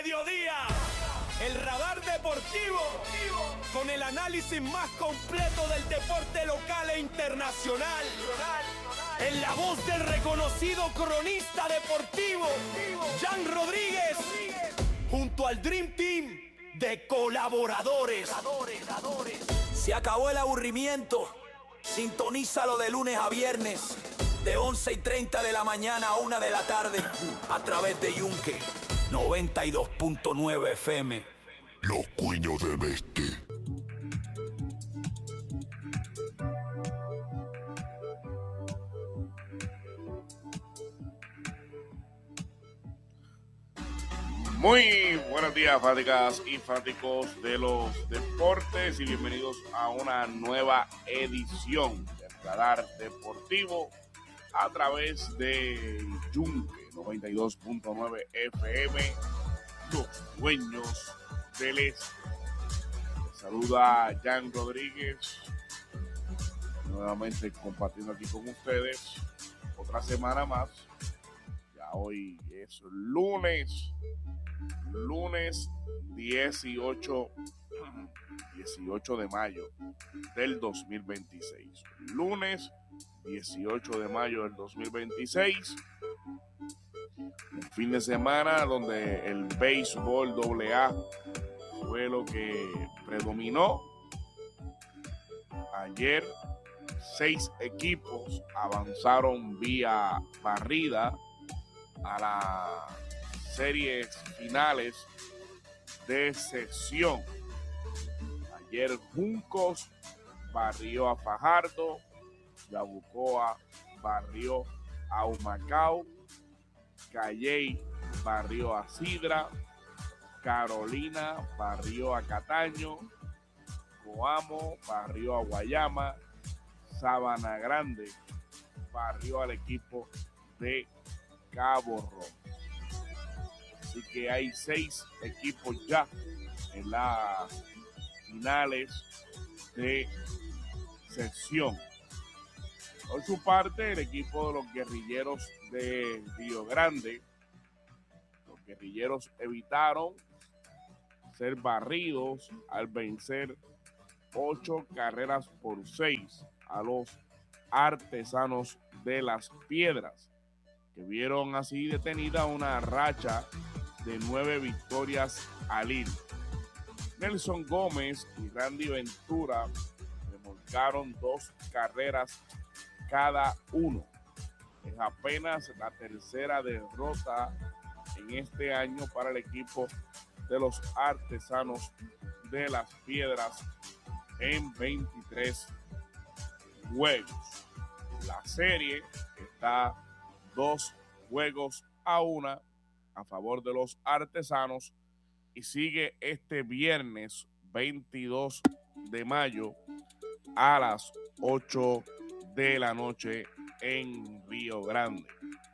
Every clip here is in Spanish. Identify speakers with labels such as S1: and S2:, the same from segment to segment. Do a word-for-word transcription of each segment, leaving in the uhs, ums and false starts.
S1: mediodía. El radar deportivo con el análisis más completo del deporte local e internacional. En la voz del reconocido cronista deportivo, Jan Rodríguez, junto al Dream Team de colaboradores.
S2: Se acabó el aburrimiento. Sintonízalo de lunes a viernes, de once y treinta de la mañana a una de la tarde, a través de Yunque noventa y dos punto nueve F M.
S3: Los Cuños del Este.
S4: Muy buenos días, fanáticas y fanáticos de los deportes, y bienvenidos a una nueva edición del Radar Deportivo a través de Yunque noventa y dos punto nueve F M, los dueños del este. Les saluda Jan Rodríguez, nuevamente compartiendo aquí con ustedes otra semana más. Ya hoy es lunes. Lunes dieciocho, dieciocho de mayo del dos mil veintiséis. Lunes dieciocho de mayo del dos mil veintiséis. Un fin de semana donde el béisbol doble A fue lo que predominó. Ayer seis equipos avanzaron vía barrida a la series finales de sesión. Ayer Juncos barrió a Fajardo, Yabucoa barrió a Humacao, Calley barrió a Sidra, Carolina barrió a Cataño, Coamo barrió a Guayama, Sabana Grande barrió al equipo de Cabo Rojo. Así que hay seis equipos ya en las finales de sesión. Por su parte, el equipo de los guerrilleros de Río Grande, los guerrilleros evitaron ser barridos al vencer ocho carreras por seis a los artesanos de las Piedras, que vieron así detenida una racha de nueve victorias al hilo. Nelson Gómez y Randy Ventura remolcaron dos carreras cada uno. Es apenas la tercera derrota en este año para el equipo de los artesanos de las Piedras en veintitrés juegos. La serie está dos juegos a una a favor de los artesanos y sigue este viernes veintidós de mayo a las ocho de la noche en Río Grande.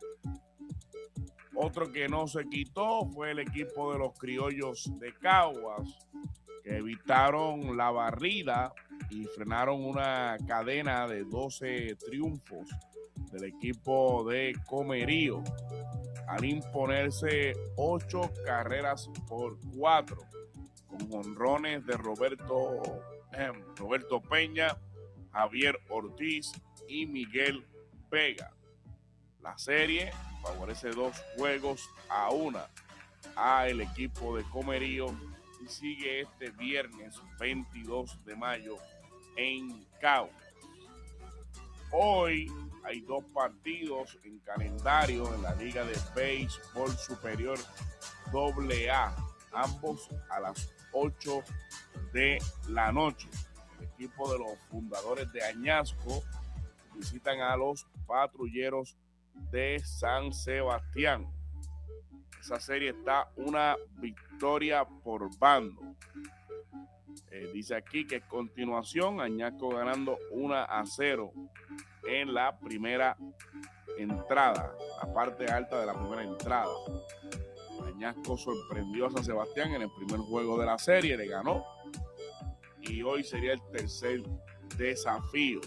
S4: Otro que no se quitó fue el equipo de los Criollos de Caguas, que evitaron la barrida y frenaron una cadena de doce triunfos del equipo de Comerío al imponerse ocho carreras por cuatro, con jonrones de Roberto, eh, Roberto Peña, Javier Ortiz y Miguel Vega. La serie favorece dos juegos a una a el equipo de Comerío y sigue este viernes veintidós de mayo en Caguas. Hoy hay dos partidos en calendario en la Liga de Béisbol Superior doble A, ambos a las ocho de la noche. El equipo de los Fundadores de Añasco visitan a los Patrulleros de San Sebastián. Esa serie está una victoria por bando. Eh, dice aquí que a continuación Añasco ganando uno a cero en la primera entrada, la parte alta de la primera entrada. Añasco sorprendió a San Sebastián en el primer juego de la serie, le ganó, y hoy sería el tercer desafío.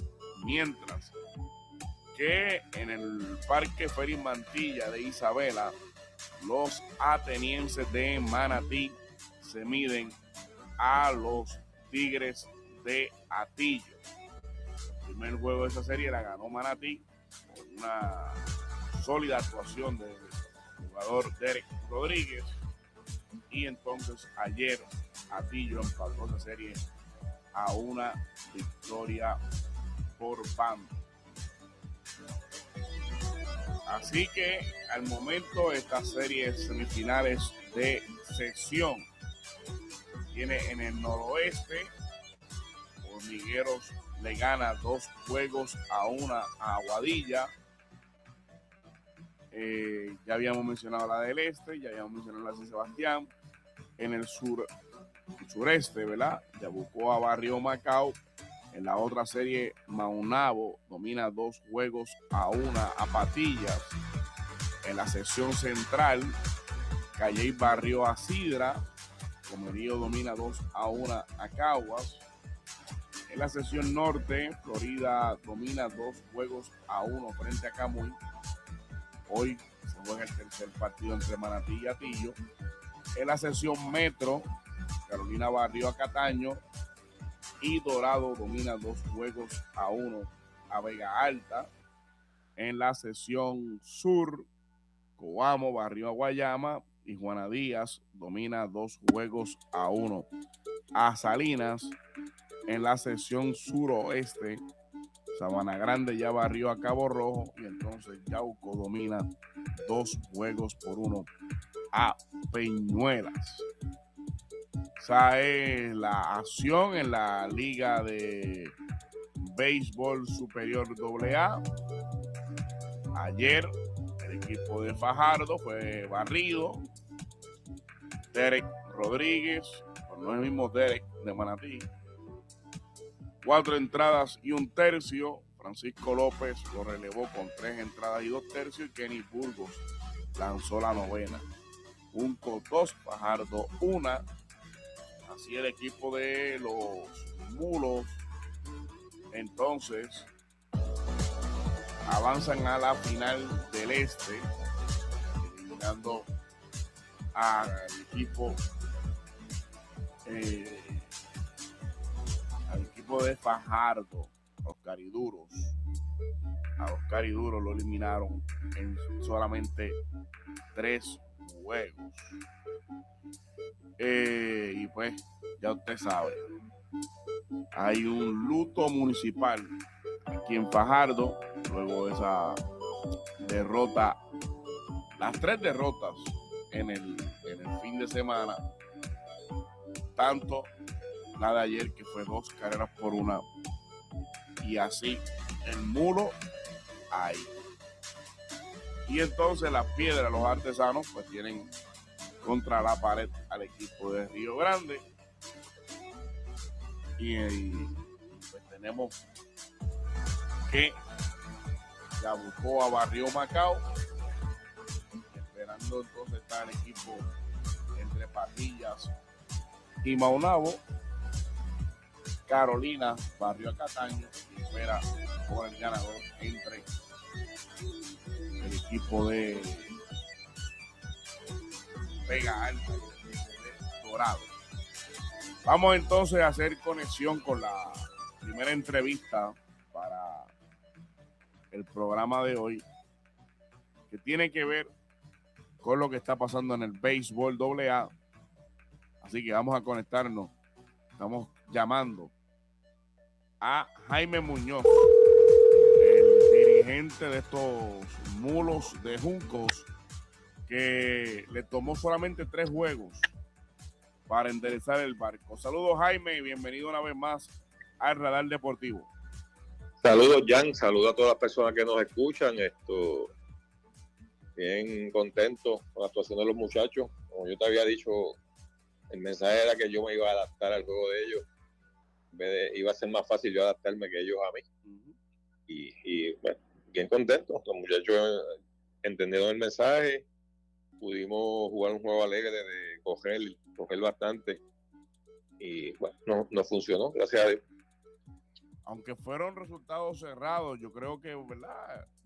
S4: Mientras que en el Parque Félix Mantilla de Isabela, los atenienses de Manatí se miden a los Tigres de Atillo. El primer juego de esa serie la ganó Manatí con una sólida actuación del jugador Derek Rodríguez, y entonces ayer Atillo empató esa serie a una victoria por bando. Así que al momento estas series semifinales de sección tiene en el noroeste, Hormigueros le gana dos juegos a una a Aguadilla. Eh, ya habíamos mencionado la del este, ya habíamos mencionado la de San Sebastián. En el sur, el sureste, ¿verdad? Yabucoa barrió Macao. En la otra serie, Maunabo domina dos juegos a una a Patillas. En la sección central, Calley barrió a Sidra. Comerío domina dos a una a Caguas. En la sección norte, Florida domina dos juegos a uno frente a Camuy. Hoy se juega el tercer partido entre Manatí y Atillo. En la sección metro, Carolina barrió a Cataño y Dorado domina dos juegos a uno a Vega Alta. En la sección sur, Coamo barrió a Guayama y Juana Díaz domina dos juegos a uno a Salinas. En la sección suroeste, Sabana Grande ya barrió a Cabo Rojo y entonces Yauco domina dos juegos por uno a Peñuelas. Esa es la acción en la Liga de Béisbol Superior doble A. Ayer el equipo de Fajardo fue barrido. Derek Rodríguez, no es el mismo Derek de Manatí. Cuatro entradas y un tercio. Francisco López lo relevó con tres entradas y dos tercios. Y Kenny Burgos lanzó la novena. Junco dos, Fajardo una. Así el equipo de los Mulos entonces avanzan a la final del este, eliminando al equipo eh, al equipo de Fajardo, los Cariduros. A los Cariduros lo eliminaron en solamente tres juegos. Eh, y pues, ya usted sabe, hay un luto municipal aquí en Fajardo, luego de esa derrota, las tres derrotas en el, en el fin de semana, tanto la de ayer, que fue dos carreras por una, y así el Mulo ahí. Y entonces las Piedras, los artesanos, pues tienen contra la pared al equipo de Río Grande. Y, y pues tenemos que Yabucoa barrió Macao, esperando entonces está el equipo entre Patillas y Maunabo. Carolina barrió a Cataño y espera por el ganador entre el equipo de Vega Alta y el equipo de Dorado. Vamos entonces a hacer conexión con la primera entrevista para el programa de hoy, que tiene que ver con lo que está pasando en el béisbol doble A. Así que vamos a conectarnos. Estamos llamando a Jaime Muñoz, el dirigente de estos Mulos de Juncos, que le tomó solamente tres juegos para enderezar el barco. Saludos, Jaime, y bienvenido una vez más al Radar Deportivo.
S5: Saludos, Jan, saludos a todas las personas que nos escuchan. Esto, bien contento con la actuación de los muchachos. Como yo te había dicho, el mensaje era que yo me iba a adaptar al juego de ellos. En vez de, iba a ser más fácil yo adaptarme que ellos a mí. Uh-huh. Y, y bueno, bien contento. Los muchachos entendieron el mensaje. Pudimos jugar un juego alegre de coger, coger bastante. Y bueno, no, no funcionó, gracias a Dios.
S4: Aunque fueron resultados cerrados, yo creo que, ¿verdad?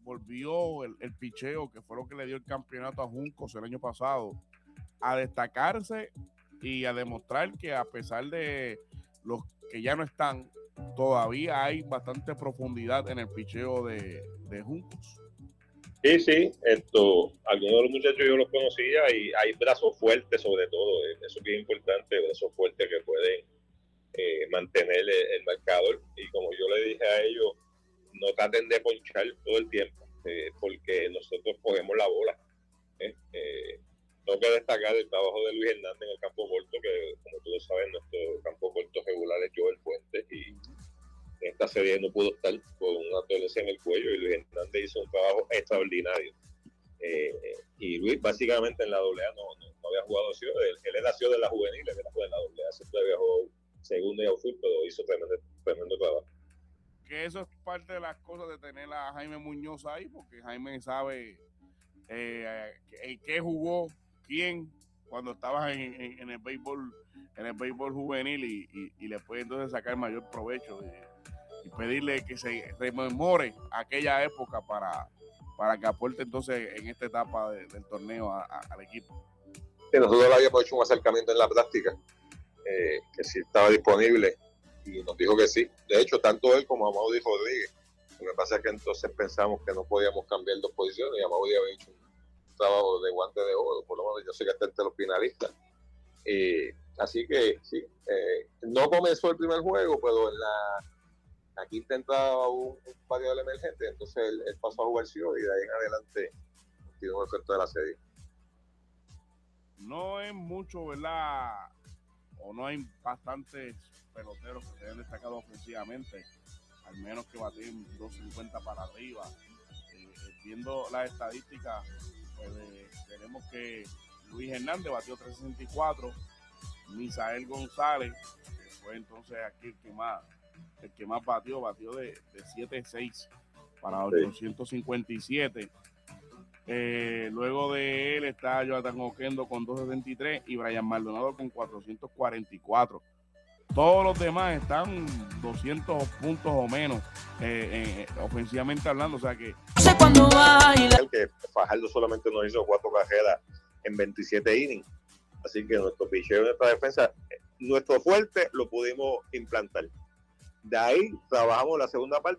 S4: volvió el, el picheo, que fue lo que le dio el campeonato a Juncos el año pasado, a destacarse y a demostrar que a pesar de los que ya no están, todavía hay bastante profundidad en el picheo de, de Juncos.
S5: Sí, sí, esto, algunos de los muchachos yo los conocía y hay brazos fuertes sobre todo, eso es bien importante, brazos fuertes que pueden eh, mantener el, el marcador, y como yo le dije a ellos, no traten de ponchar todo el tiempo, eh, porque nosotros cogemos la bola. Eh, eh, tengo que destacar el trabajo de Luis Hernández en el campo corto, que como tú lo sabes, nuestro campo corto regular es Joel Fuentes, y en esta serie no pudo estar con una dolencia en el cuello, y Luis Hernández hizo un trabajo extraordinario. Eh, y Luis básicamente en la doble A no, no, no había jugado así, él, él era sido de la juvenil, él era en la doble A, siempre había jugado segundo y outfield, pero hizo tremendo, tremendo trabajo.
S4: Que eso es parte de las cosas de tener a Jaime Muñoz ahí, porque Jaime sabe eh, en qué jugó, quién, cuando estaba en, en, en el béisbol, en el béisbol juvenil, y, y, y le puede entonces sacar mayor provecho y, y pedirle que se rememore aquella época para, para que aporte entonces en esta etapa de, del torneo a, a, al equipo.
S5: Sí, nosotros habíamos hecho un acercamiento en la práctica, eh, que sí estaba disponible, y nos dijo que sí. De hecho, tanto él como Amaury Rodríguez. Lo que pasa es que entonces pensamos que no podíamos cambiar dos posiciones, y Amaury había hecho un trabajo de guante de oro, por lo menos yo sé que está entre los finalistas. Eh, así que sí, eh, no comenzó el primer juego, pero en la, la quinta entrada hubo un, un variable emergente, entonces él, él pasó a jugar Ciudad, y de ahí en adelante continuó el efecto de la serie.
S4: No es mucho, ¿verdad? O no hay bastantes peloteros que se hayan destacado ofensivamente, al menos que baten doscientos cincuenta para arriba. Eh, viendo las estadísticas, pues, eh, tenemos que Luis Hernández batió trescientos sesenta y cuatro, Misael González, que fue entonces aquí el que más, el que más batió, batió de, de siete seis para ochocientos cincuenta y siete. Eh, luego de él está Jonathan Oquendo con doscientos setenta y tres y Brian Maldonado con cuatrocientos cuarenta y cuatro. Todos los demás están doscientos puntos o menos, eh, eh, ofensivamente hablando, o sea que...
S6: sé cuándo baila.
S5: Que Fajardo solamente nos hizo cuatro carreras en veintisiete innings, así que nuestro picheo y nuestra defensa, nuestro fuerte lo pudimos implantar. De ahí trabajamos la segunda parte,